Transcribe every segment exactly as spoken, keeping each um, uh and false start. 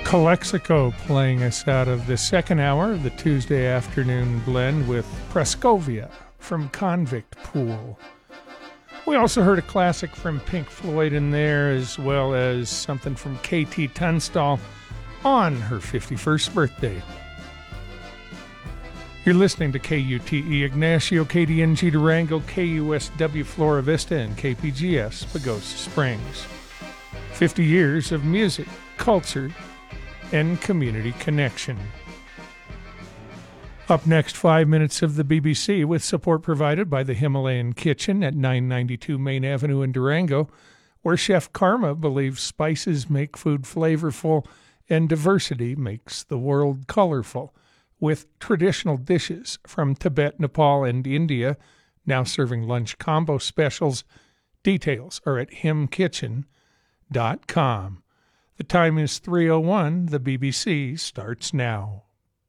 Calexico playing us out of the second hour of the Tuesday afternoon blend with Praskovia from Convict Pool. We also heard a classic from Pink Floyd in there, as well as something from K T Tunstall on her fifty-first birthday. You're listening to K U T E Ignacio, K D N G Durango, K U S W Flora Vista, and K P G S Pagosa Springs. fifty years of music, culture, and community connection. Up next, five minutes of the B B C with support provided by the Himalayan Kitchen at nine ninety-two Main Avenue in Durango, where Chef Karma believes spices make food flavorful and diversity makes the world colorful, with traditional dishes from Tibet, Nepal, and India now serving lunch combo specials. Details are at him kitchen dot com. The time is three oh one. The B B C starts now.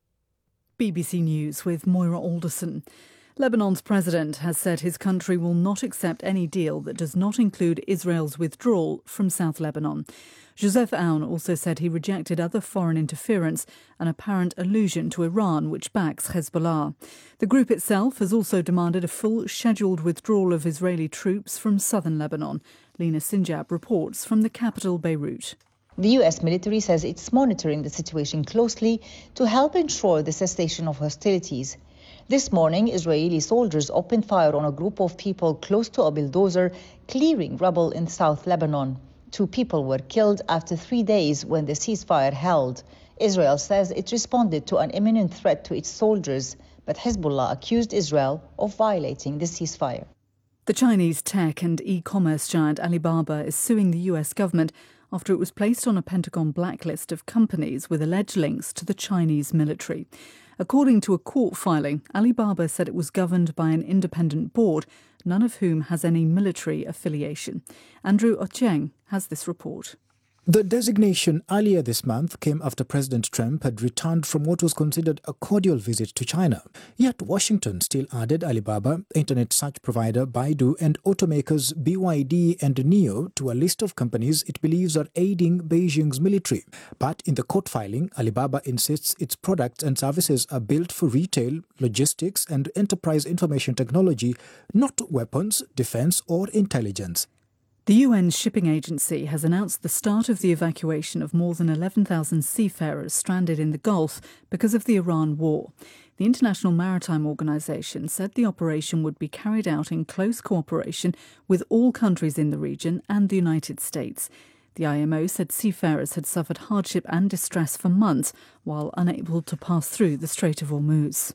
B B C News with Moira Alderson. Lebanon's president has said his country will not accept any deal that does not include Israel's withdrawal from South Lebanon. Joseph Aoun also said he rejected other foreign interference and apparent allusion to Iran, which backs Hezbollah. The group itself has also demanded a full scheduled withdrawal of Israeli troops from southern Lebanon. Lena Sinjab reports from the capital, Beirut. The U S military says it's monitoring the situation closely to help ensure the cessation of hostilities. This morning, Israeli soldiers opened fire on a group of people close to a bulldozer clearing rubble in South Lebanon. Two people were killed after three days when the ceasefire held. Israel says it responded to an imminent threat to its soldiers, but Hezbollah accused Israel of violating the ceasefire. The Chinese tech and e-commerce giant Alibaba is suing the U S government after it was placed on a Pentagon blacklist of companies with alleged links to the Chinese military. According to a court filing, Alibaba said it was governed by an independent board, none of whom has any military affiliation. Andrew Ocheng has this report. The designation earlier this month came after President Trump had returned from what was considered a cordial visit to China. Yet Washington still added Alibaba, internet search provider Baidu, and automakers B Y D and NIO to a list of companies it believes are aiding Beijing's military. But in the court filing, Alibaba insists its products and services are built for retail, logistics, and enterprise information technology, not weapons, defense, or intelligence. The U N Shipping Agency has announced the start of the evacuation of more than eleven thousand seafarers stranded in the Gulf because of the Iran war. The International Maritime Organization said the operation would be carried out in close cooperation with all countries in the region and the United States. The I M O said seafarers had suffered hardship and distress for months while unable to pass through the Strait of Hormuz.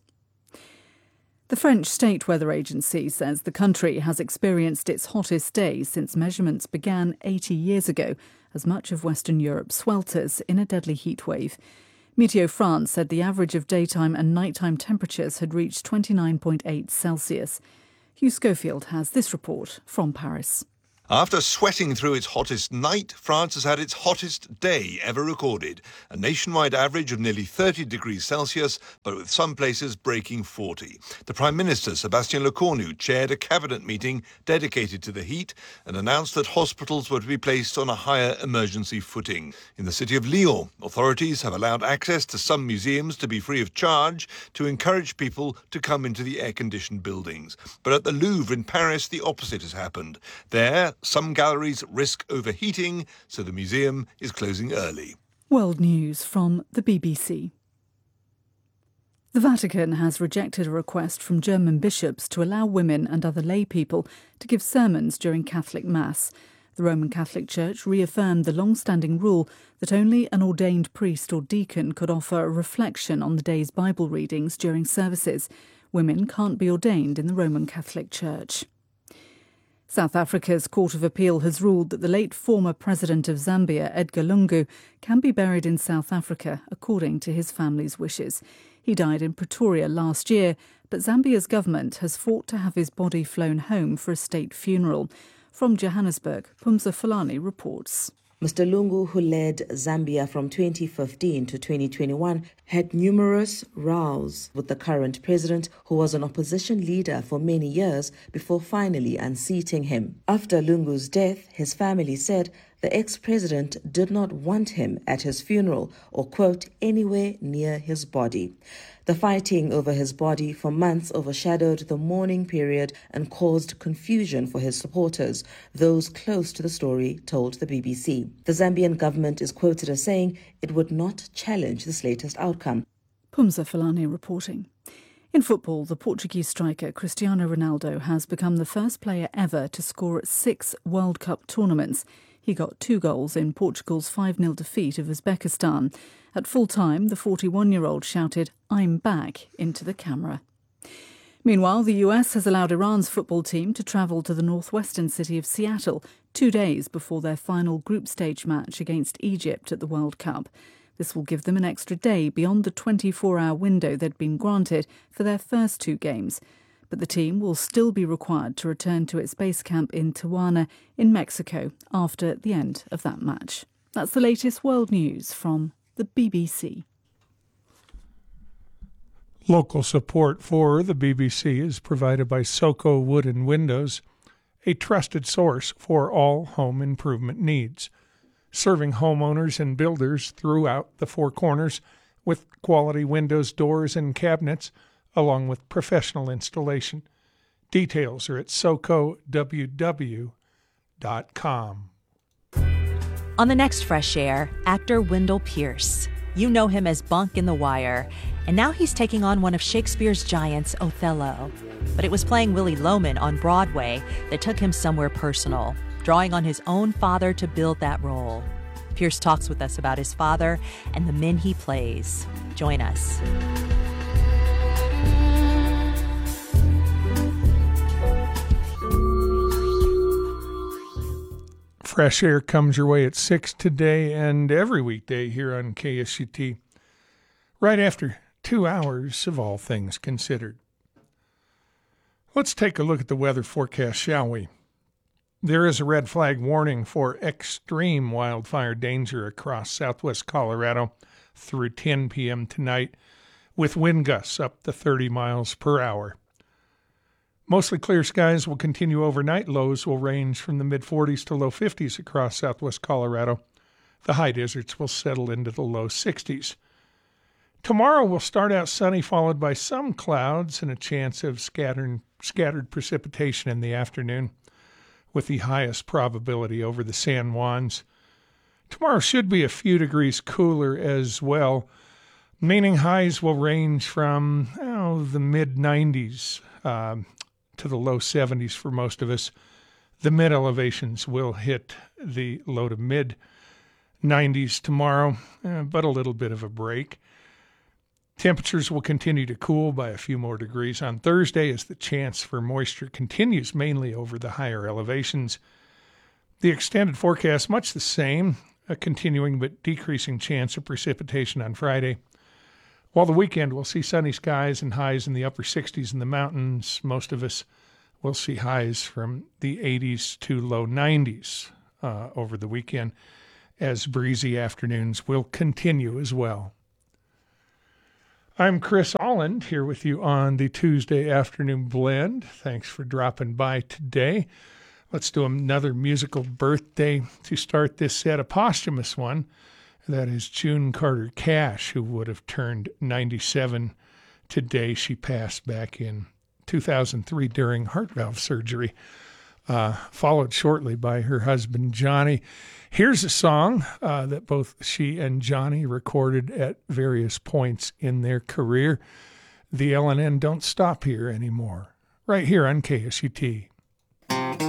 The French State Weather Agency says the country has experienced its hottest days since measurements began eighty years ago, as much of Western Europe swelters in a deadly heatwave. Meteo France said the average of daytime and nighttime temperatures had reached twenty-nine point eight Celsius. Hugh Schofield has this report from Paris. After sweating through its hottest night, France has had its hottest day ever recorded, a nationwide average of nearly thirty degrees Celsius, but with some places breaking forty. The Prime Minister, Sébastien Lecornu, chaired a cabinet meeting dedicated to the heat and announced that hospitals were to be placed on a higher emergency footing. In the city of Lyon, authorities have allowed access to some museums to be free of charge to encourage people to come into the air-conditioned buildings. But at the Louvre in Paris, the opposite has happened. There, some galleries risk overheating, so the museum is closing early. World News from the B B C. The Vatican has rejected a request from German bishops to allow women and other lay people to give sermons during Catholic Mass. The Roman Catholic Church reaffirmed the long-standing rule that only an ordained priest or deacon could offer a reflection on the day's Bible readings during services. Women can't be ordained in the Roman Catholic Church. South Africa's Court of Appeal has ruled that the late former president of Zambia, Edgar Lungu, can be buried in South Africa according to his family's wishes. He died in Pretoria last year, but Zambia's government has fought to have his body flown home for a state funeral. From Johannesburg, Pumza Falani reports. Mister Lungu, who led Zambia from twenty fifteen to twenty twenty-one, had numerous rows with the current president, who was an opposition leader for many years before finally unseating him. After Lungu's death, his family said the ex-president did not want him at his funeral or, quote, anywhere near his body. The fighting over his body for months overshadowed the mourning period and caused confusion for his supporters. Those close to the story told the B B C. The Zambian government is quoted as saying it would not challenge this latest outcome. Pumza Falani reporting. In football, the Portuguese striker Cristiano Ronaldo has become the first player ever to score at six World Cup tournaments. He got two goals in Portugal's five nil defeat of Uzbekistan. At full time, the forty-one-year-old shouted, "I'm back," into the camera. Meanwhile, the U S has allowed Iran's football team to travel to the northwestern city of Seattle two days before their final group stage match against Egypt at the World Cup. This will give them an extra day beyond the twenty-four hour window they'd been granted for their first two games. But the team will still be required to return to its base camp in Tijuana in Mexico after the end of that match. That's the latest world news from the B B C. Local support for the B B C is provided by Soco Wood and Windows, a trusted source for all home improvement needs, serving homeowners and builders throughout the Four Corners with quality windows, doors, and cabinets, along with professional installation. Details are at soco w w dot com. On the next Fresh Air, actor Wendell Pierce. You know him as Bunk in The Wire, and now he's taking on one of Shakespeare's giants, Othello. But it was playing Willie Loman on Broadway that took him somewhere personal, drawing on his own father to build that role. Pierce talks with us about his father and the men he plays. Join us. Fresh Air comes your way at six today and every weekday here on K S U T, right after two hours of All Things Considered. Let's take a look at the weather forecast, shall we? There is a red flag warning for extreme wildfire danger across southwest Colorado through ten p.m. tonight, with wind gusts up to thirty miles per hour. Mostly clear skies will continue overnight. Lows will range from the mid forties to low fifties across southwest Colorado. The high deserts will settle into the low sixties. Tomorrow will start out sunny, followed by some clouds and a chance of scattered, scattered precipitation in the afternoon, with the highest probability over the San Juans. Tomorrow should be a few degrees cooler as well, meaning highs will range from oh, the mid nineties uh, to the low seventies for most of us. The mid elevations will hit the low to mid nineties tomorrow, uh, but a little bit of a break. Temperatures will continue to cool by a few more degrees on Thursday as the chance for moisture continues mainly over the higher elevations. The extended forecast much the same, a continuing but decreasing chance of precipitation on Friday. While the weekend will see sunny skies and highs in the upper sixties in the mountains, most of us will see highs from the eighties to low nineties uh, over the weekend, as breezy afternoons will continue as well. I'm Chris Alland here with you on the Tuesday Afternoon Blend. Thanks for dropping by today. Let's do another musical birthday to start this set, a posthumous one. That is June Carter Cash, who would have turned ninety-seven today. She passed back in two thousand three during heart valve surgery, uh, followed shortly by her husband, Johnny. Here's a song uh, that both she and Johnny recorded at various points in their career. The L and N Don't Stop Here Anymore, right here on K S U T.